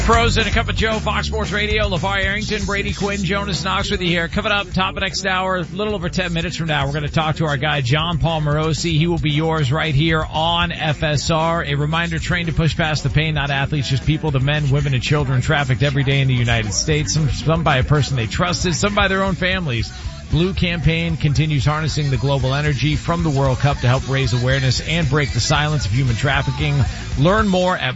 Frozen, a cup of Joe, Fox Sports Radio, LeVar Arrington, Brady Quinn, Jonas Knox with you here. Coming up, top of next hour, a little over 10 minutes from now, we're going to talk to our guy, John Paul Morosi. He will be yours right here on FSR. A reminder, trained to push past the pain, not athletes, just people, the men, women, and children trafficked every day in the United States. Some by a person they trusted, some by their own families. Blue Campaign continues harnessing the global energy from the World Cup to help raise awareness and break the silence of human trafficking. Learn more at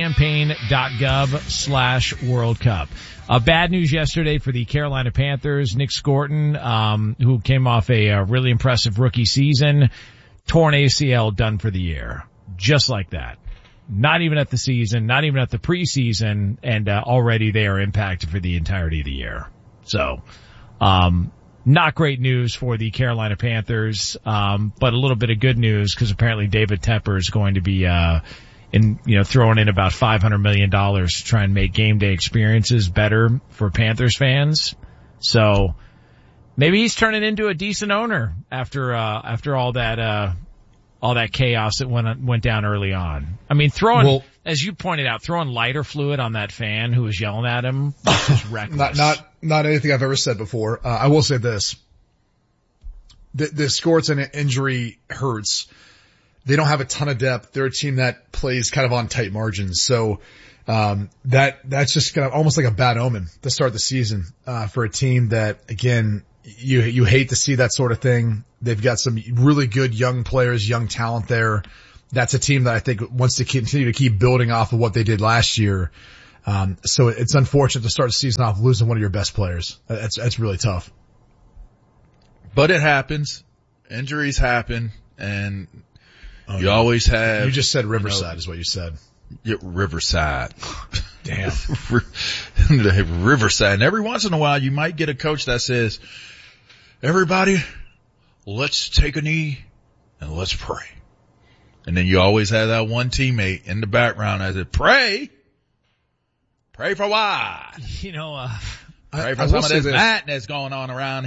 bluecampaign.gov/World Cup. Bad news yesterday for the Carolina Panthers. Nick Scorton, who came off a really impressive rookie season, torn ACL, done for the year. Just like that. Not even at the season, not even at the preseason, and already they are impacted for the entirety of the year. So, not great news for the Carolina Panthers, but a little bit of good news because apparently David Tepper is going to be throwing in about $500 million to try and make game day experiences better for Panthers fans. So maybe he's turning into a decent owner after all that chaos that went down early on. I mean, as you pointed out, throwing lighter fluid on that fan who was yelling at him was just reckless. Not anything I've ever said before. I will say this. The Scorton injury hurts. They don't have a ton of depth. They're a team that plays kind of on tight margins. So, that's just kind of almost like a bad omen to start the season, for a team that, again, you hate to see that sort of thing. They've got some really good young players, young talent there. That's a team that I think wants to continue to keep building off of what they did last year. So it's unfortunate to start the season off losing one of your best players. That's really tough. But it happens. Injuries happen, and you always have. You just said Riverside is what you said. Yeah, Riverside. Damn. Riverside. And every once in a while you might get a coach that says, everybody, let's take a knee and let's pray. And then you always have that one teammate in the background that says, pray for what? You know, pray for some of this madness going on around